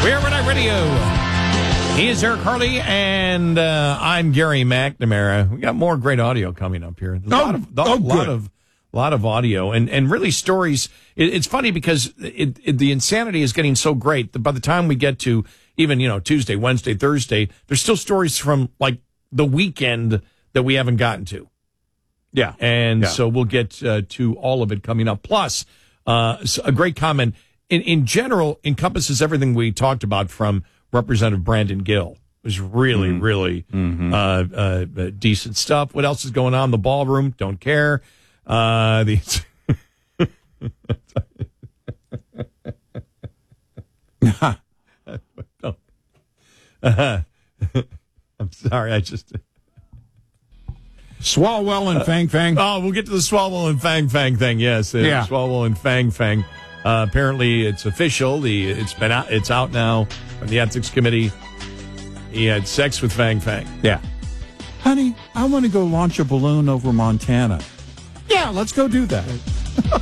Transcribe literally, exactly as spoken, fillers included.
We're Red Eye Radio. He is Eric Harley, and uh, I'm Gary McNamara. We got more great audio coming up here. There's a Oh, lot of, oh, a lot good. of, lot of audio, and, and really stories. It, it's funny because it, it, the insanity is getting so great that by the time we get to even you know Tuesday, Wednesday, Thursday, there's still stories from like the weekend that we haven't gotten to. Yeah. And Yeah. so we'll get uh, to all of it coming up. Plus, uh, a great comment in, in general encompasses everything we talked about from Representative Brandon Gill. It was really, Mm-hmm. really Mm-hmm. uh, uh, uh, decent stuff. What else is going on in the ballroom? Don't care. Uh, the uh, I'm sorry. I just. Swalwell and Fang Fang. Oh, we'll get to the Swalwell and Fang Fang thing. Yes, uh, Yeah. Swalwell and Fang Fang. Uh, apparently, it's official. The it's been out. It's out now from the ethics committee. He had sex with Fang Fang. Yeah. Honey, I want to go launch a balloon over Montana. Yeah, let's go do that.